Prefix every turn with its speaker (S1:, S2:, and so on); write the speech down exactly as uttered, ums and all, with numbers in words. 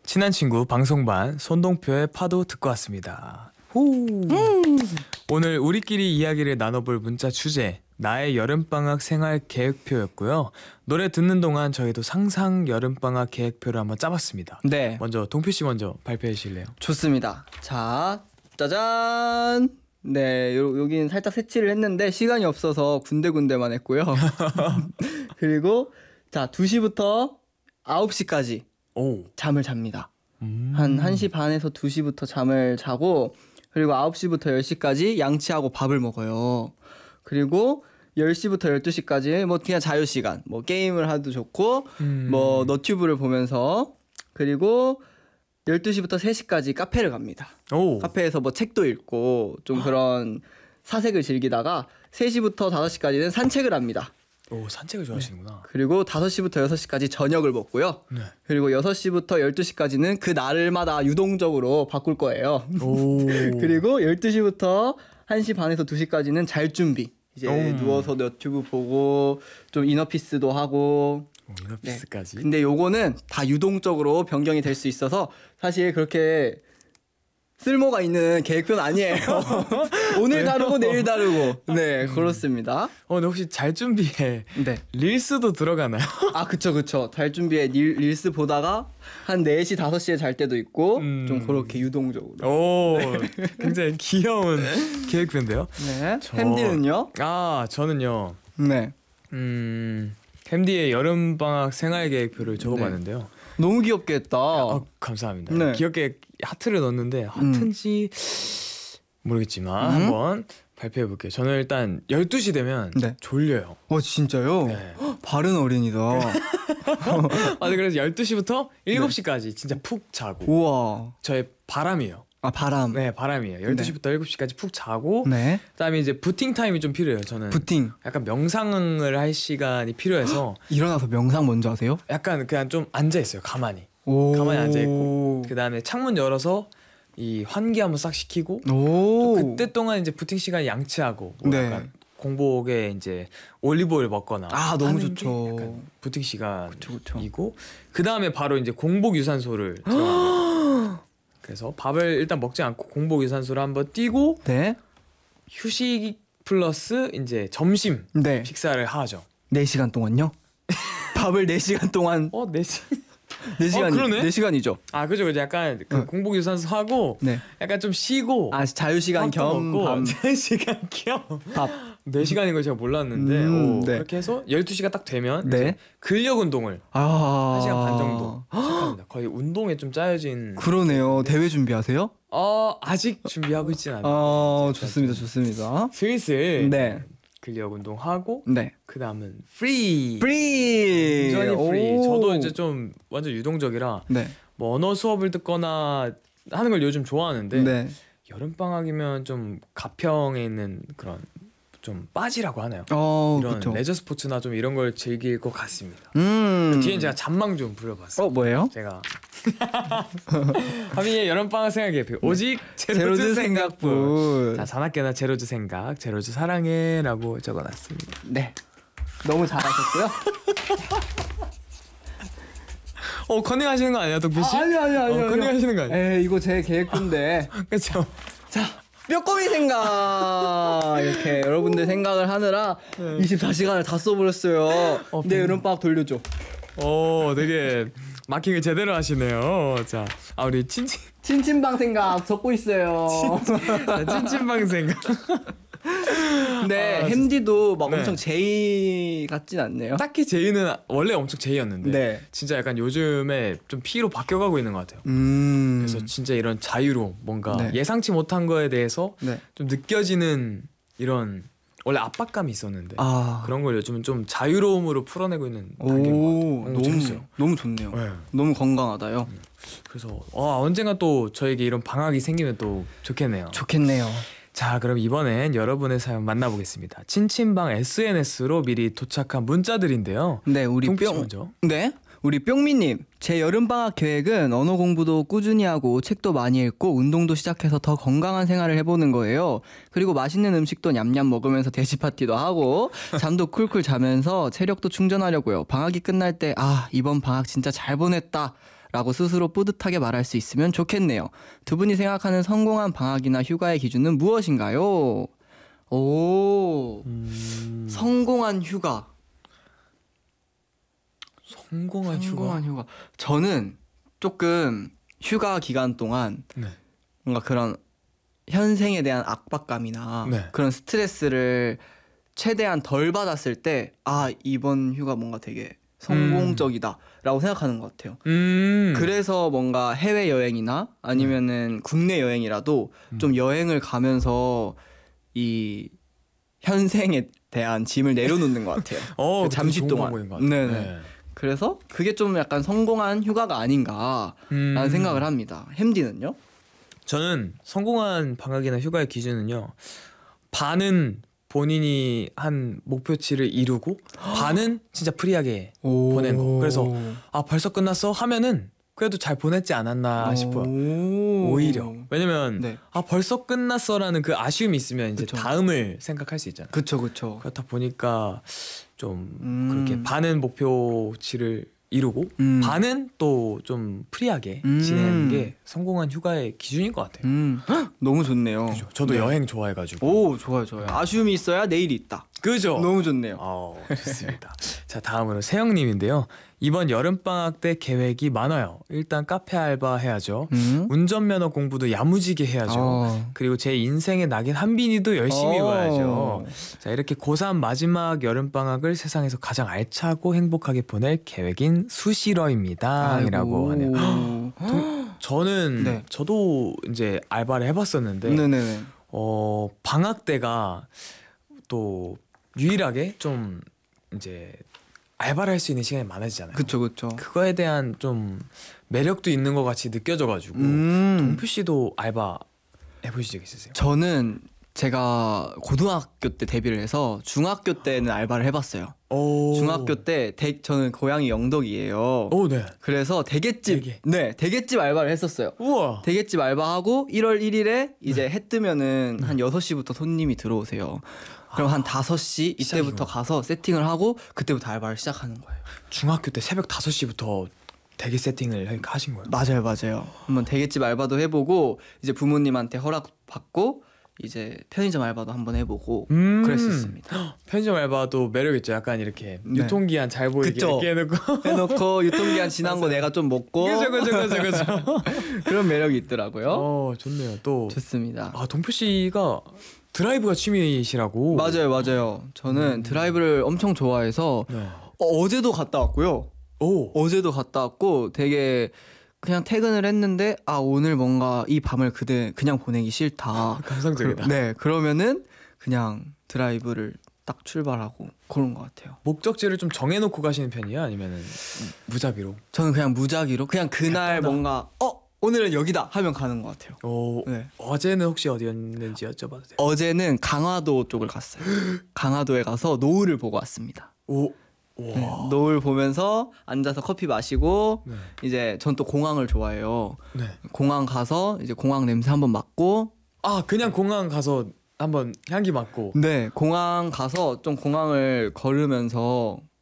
S1: 친한 친구 방송반 손동표의 파도 듣고 왔습니다. 후.
S2: 음.
S1: 오늘 우리끼리 이야기를 나눠볼 문자 주제 나의 여름방학 생활 계획표였고요. 노래 듣는 동안 저희도 상상 여름방학 계획표를 한번 짜봤습니다.
S2: 네.
S1: 먼저 동표씨 먼저 발표해 주실래요?
S2: 좋습니다. 자, 짜잔. 네, 요, 여긴 살짝 색칠을 했는데 시간이 없어서 군데군데만 했고요. 그리고 자, 두 시부터 아홉 시까지
S1: 오.
S2: 잠을 잡니다.
S1: 음.
S2: 한 한 시 반에서 두 시부터 잠을 자고, 그리고 아홉 시부터 열 시까지 양치하고 밥을 먹어요. 그리고 열 시부터 열두 시까지 뭐 그냥 자유시간, 뭐 게임을 하도 좋고,
S1: 음.
S2: 뭐 너튜브를 보면서, 그리고 열두 시부터 세 시까지 카페를 갑니다.
S1: 오.
S2: 카페에서 뭐 책도 읽고 좀 그런 사색을 즐기다가 세 시부터 다섯 시까지는 산책을 합니다.
S1: 오, 산책을 좋아하시는구나.
S2: 그리고 다섯 시부터 여섯 시까지 저녁을 먹고요.
S1: 네.
S2: 그리고 여섯 시부터 열두 시까지는 그 날마다 유동적으로 바꿀 거예요.
S1: 오.
S2: 그리고 열두 시부터 한 시 반에서 두 시까지는 잘 준비. 이제
S1: 음.
S2: 누워서 너튜브 보고 좀 이너피스도 하고.
S1: 오, 이너피스까지.
S2: 네. 근데 요거는 다 유동적으로 변경이 될 수 있어서 사실 그렇게 쓸모가 있는 계획표는 아니에요. 오늘 다르고 내일 다르고. 네, 그렇습니다.
S1: 어, 근데 혹시 잘 준비해
S2: 네.
S1: 릴스도 들어가나요?
S2: 아, 그쵸, 그쵸. 잘 준비해 릴, 릴스 보다가 한 네 시, 다섯 시에 잘 때도 있고,
S1: 음.
S2: 좀 그렇게 유동적으로.
S1: 오, 굉장히 귀여운 계획표인데요.
S2: 네.
S1: 저-
S2: 햄디는요?
S1: 아, 저는요.
S2: 네.
S1: 음, 햄디의 여름방학 생활계획표를 적어봤는데요.
S2: 너무 귀엽게 했다.
S1: 어, 감사합니다.
S2: 네.
S1: 귀엽게 하트를 넣었는데 하트인지 모르겠지만
S2: 음?
S1: 한번 발표해볼게요. 저는 일단 열두 시 되면
S2: 네.
S1: 졸려요.
S2: 어, 진짜요?
S1: 네.
S2: 헉, 바른 어린이다.
S1: 아, 네, 그래서 열두 시부터 일곱 시까지 진짜 푹 자고
S2: 우와.
S1: 저의 바람이에요.
S2: 아, 바람.
S1: 네, 바람이에요. 열두 시부터 일곱 시까지 푹 자고
S2: 네.
S1: 그다음에 이제 부팅 타임이 좀 필요해요. 저는
S2: 부팅.
S1: 약간 명상을 할 시간이 필요해서
S2: 일어나서 명상 먼저 하세요?
S1: 약간 그냥 좀 앉아 있어요. 가만히.
S2: 오.
S1: 가만히 앉아 있고 그다음에 창문 열어서 이 환기 한번 싹 시키고
S2: 오.
S1: 그때 동안 이제 부팅 시간 양치하고 뭐
S2: 네.
S1: 약간 공복에 이제 올리브오일 먹거나
S2: 아, 너무
S1: 하는 게
S2: 좋죠.
S1: 약간 부팅
S2: 그쵸.
S1: 시간이고 그 다음에 바로 이제 공복 유산소를 들어가요. 그래서 밥을 일단 먹지 않고 공복 유산소를 한번 뛰고
S2: 네.
S1: 휴식 플러스 이제 점심
S2: 네.
S1: 식사를 하죠.
S2: 네 시간 동안요? 밥을 네 시간 동안.
S1: 어, 네 시.
S2: 네 시간.
S1: 어, 그러네?
S2: 네 시간이죠.
S1: 아, 그죠, 그죠. 약간 그
S2: 응.
S1: 공복 유산소 하고
S2: 네.
S1: 약간 좀 쉬고
S2: 아, 자유시간 겸 밤.
S1: 네 시간 겸
S2: 밥.
S1: 네 시간인 걸 제가 몰랐는데
S2: 음,
S1: 오,
S2: 네.
S1: 그렇게 해서 열두 시가 딱 되면
S2: 네.
S1: 이제 근력 운동을
S2: 아.
S1: 한 시간 반 정도 시작합니다. 거의 운동에 좀 짜여진
S2: 그러네요. 대회 준비하세요?
S1: 어, 아직 준비하고 있진 않아요.
S2: 아, 좋습니다. 좋습니다.
S1: 슬슬
S2: 네.
S1: 근력 운동하고
S2: 네.
S1: 그다음은 프리
S2: 프리.
S1: 완전히 프리.
S2: 오.
S1: 저도 이제 좀 완전 유동적이라
S2: 네.
S1: 뭐 언어 수업을 듣거나 하는 걸 요즘 좋아하는데
S2: 네.
S1: 여름 방학이면 좀 가평에 있는 그런 좀 빠지라고 하나요?
S2: 어,
S1: 이런
S2: 그렇죠.
S1: 레저 스포츠나 좀 이런 걸 즐길 것 같습니다.
S2: 음.
S1: 뒤엔 제가 잔망 좀 부려봤어요.
S2: 어, 뭐예요?
S1: 제가 하미의 여름방학 생각계표 오직 제로즈,
S2: 제로즈
S1: 생각뿐.
S2: 생각뿐.
S1: 자, 자나깨나 제로즈 생각, 제로즈 사랑해라고 적어놨습니다.
S2: 네. 너무 잘하셨고요.
S1: 어, 컨닝하시는 거 아니야, 동표 씨?
S2: 아니 아니 아니.
S1: 어, 컨닝하시는 거 아니야?
S2: 에이, 이거 제 계획표인데.
S1: 그렇죠.
S2: 자, 뼈꼬미 생각. 이렇게 여러분들 생각을 하느라 이십사 시간을 다 써버렸어요.
S1: 어,
S2: 내
S1: 뱀.
S2: 여름방학 돌려줘.
S1: 오, 되게 마킹을 제대로 하시네요. 자, 아 우리 친친
S2: 친친방 생각 적고 있어요.
S1: 친친방 생각.
S2: 근데
S1: 아,
S2: 햄디도 막
S1: 네.
S2: 엄청 제이 같진 않네요.
S1: 딱히 제이는 원래 엄청 제이였는데
S2: 네.
S1: 진짜 약간 요즘에 좀 P로 바뀌어가고 있는 것 같아요.
S2: 음.
S1: 그래서 진짜 이런 자유로 뭔가
S2: 네.
S1: 예상치 못한 거에 대해서
S2: 네.
S1: 좀 느껴지는 이런 원래 압박감이 있었는데
S2: 아.
S1: 그런 걸 요즘은 좀 자유로움으로 풀어내고 있는 단계인 것 같아요.
S2: 오,
S1: 너무
S2: 너무
S1: 재밌어요.
S2: 너무 좋네요.
S1: 네.
S2: 너무 건강하다요.
S1: 그래서 와, 언젠가 또 저에게 이런 방학이 생기면 또 좋겠네요.
S2: 좋겠네요.
S1: 자, 그럼 이번엔 여러분의 사연 만나보겠습니다. 친친방 에스엔에스로 미리 도착한 문자들인데요.
S2: 네, 우리
S1: 동표 씨
S2: 뿅.
S1: 먼저.
S2: 네, 우리 뿅미님. 제 여름방학 계획은 언어 공부도 꾸준히 하고 책도 많이 읽고 운동도 시작해서 더 건강한 생활을 해보는 거예요. 그리고 맛있는 음식도 냠냠 먹으면서 돼지 파티도 하고 잠도 쿨쿨 자면서 체력도 충전하려고요. 방학이 끝날 때 아, 이번 방학 진짜 잘 보냈다 라고 스스로 뿌듯하게 말할 수 있으면 좋겠네요. 두 분이 생각하는 성공한 방학이나 휴가의 기준은 무엇인가요? 오,
S1: 음,
S2: 성공한 휴가.
S1: 성공한 휴가.
S2: 성공한 휴가. 저는 조금 휴가 기간 동안
S1: 네.
S2: 뭔가 그런 현생에 대한 압박감이나
S1: 네.
S2: 그런 스트레스를 최대한 덜 받았을 때 아 이번 휴가 뭔가 되게 성공적이다라고 생각하는 것 같아요.
S1: 음.
S2: 그래서 뭔가 해외 여행이나 아니면은 국내 여행이라도
S1: 음.
S2: 좀 여행을 가면서 이 현생에 대한 짐을 내려놓는 것 같아요.
S1: 어,
S2: 그 잠시
S1: 좋은
S2: 동안.
S1: 방법인 것 같아요.
S2: 네네.
S1: 네.
S2: 그래서 그게 좀 약간 성공한 휴가가 아닌가라는
S1: 음.
S2: 생각을 합니다. 햄디는요?
S1: 저는 성공한 방학이나 휴가의 기준은요. 반은 본인이 한 목표치를 이루고 반은 진짜 프리하게 보낸 거. 그래서 아 벌써 끝났어 하면은 그래도 잘 보냈지 않았나 싶어요.
S2: 오.
S1: 오히려 왜냐면
S2: 네.
S1: 아 벌써 끝났어라는 그 아쉬움이 있으면 이제
S2: 그쵸.
S1: 다음을 생각할 수 있잖아요.
S2: 그쵸 그쵸.
S1: 그렇다 보니까 좀
S2: 음.
S1: 그렇게 반은 목표치를 이루고
S2: 음.
S1: 반은 또 좀 프리하게
S2: 음.
S1: 지내는 게 성공한 휴가의 기준인 것 같아요.
S2: 음. 헉, 너무 좋네요.
S1: 그죠? 저도
S2: 네.
S1: 여행 좋아해가지고.
S2: 오 좋아요 좋아요. 아쉬움이 있어야 내일이 있다.
S1: 그죠?
S2: 너무 좋네요.
S1: 어, 좋습니다. 자, 다음으로 세영님인데요. 이번 여름방학 때 계획이 많아요. 일단 카페 알바 해야죠.
S2: 음?
S1: 운전면허 공부도 야무지게 해야죠.
S2: 어.
S1: 그리고 제 인생의 낙인 한빈이도 열심히
S2: 어.
S1: 봐야죠. 자, 이렇게 고삼 마지막 여름방학을 세상에서 가장 알차고 행복하게 보낼 계획인 수시러입니다. 이라고 하네요. 동- 저는
S2: 네.
S1: 저도 이제 알바를 해봤었는데
S2: 네네네.
S1: 어 방학 때가 또 유일하게 좀 이제 알바를 할 수 있는 시간이 많아지잖아요.
S2: 그쵸 그쵸.
S1: 그거에 대한 좀 매력도 있는 것 같이 느껴져가지고
S2: 음.
S1: 동표 씨도 알바 해보신 적 있으세요?
S2: 저는 제가 고등학교 때 데뷔를 해서 중학교 때는 알바를 해봤어요.
S1: 오.
S2: 중학교 때 대, 저는 고향이 영덕이에요.
S1: 오, 네.
S2: 그래서 대게집
S1: 대게.
S2: 네 대게집 알바를 했었어요.
S1: 우와.
S2: 대게집 알바하고 일월 일일에 이제
S1: 네.
S2: 해 뜨면은 한 여섯 시부터 손님이 들어오세요. 그럼 한 다섯 시 이때부터
S1: 시작이구나.
S2: 가서 세팅을 하고 그때부터 알바를 시작하는 거예요.
S1: 중학교 때 새벽 다섯 시부터 대기 세팅을 하신 거예요?
S2: 맞아요, 맞아요. 한번 대게집 알바도 해보고 이제 부모님한테 허락 받고 이제 편의점 알바도 한번 해보고
S1: 음.
S2: 그랬었습니다.
S1: 편의점 알바도 매력 있죠. 약간 이렇게
S2: 네.
S1: 유통기한 잘 보이게
S2: 그쵸.
S1: 이렇게 해놓고.
S2: 해놓고 유통기한 지난 거 내가 좀 먹고
S1: 그죠, 그죠, 그죠, 그죠.
S2: 그런 매력이 있더라고요.
S1: 어, 좋네요. 또
S2: 좋습니다.
S1: 아, 동표 씨가 드라이브가 취미이시라고.
S2: 맞아요, 맞아요. 저는 드라이브를 엄청 좋아해서
S1: 네.
S2: 어, 어제도 갔다 왔고요.
S1: 오.
S2: 어제도 갔다 왔고 되게 그냥 퇴근을 했는데 아 오늘 뭔가 이 밤을 그대 그냥 보내기 싫다.
S1: 감성적이다.
S2: 그, 네 그러면은 그냥 드라이브를 딱 출발하고 그런 것 같아요.
S1: 목적지를 좀 정해놓고 가시는 편이야? 아니면은 무자비로?
S2: 저는 그냥 무작위로 그냥 그날
S1: 예쁘다.
S2: 뭔가 어 오늘은 여기다 하면 가는 것 같아요.
S1: 어,
S2: 네.
S1: 어제는 혹시 어디였는지 여쭤봐도 돼요?
S2: 어제는 강화도 쪽을 갔어요. 강화도에 가서 노을을 보고 왔습니다.
S1: 오. 와.
S2: 네, 노을 보면서 앉아서 커피 마시고
S1: 네.
S2: 이제 전 또 공항을 좋아해요.
S1: 네.
S2: 공항 가서 이제 공항 냄새 한번 맡고
S1: 아, 그냥 공항 가서 한번 향기 맡고.
S2: 네 공항 가서 좀 공항을 걸으면서